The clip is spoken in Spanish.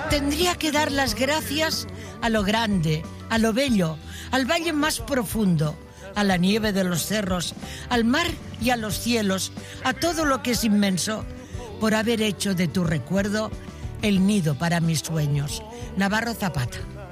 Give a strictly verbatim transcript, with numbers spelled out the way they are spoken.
Tendría que dar las gracias a lo grande, a lo bello, al valle más profundo, a la nieve de los cerros, al mar y a los cielos, a todo lo que es inmenso, por haber hecho de tu recuerdo el nido para mis sueños. Navarro Zapata.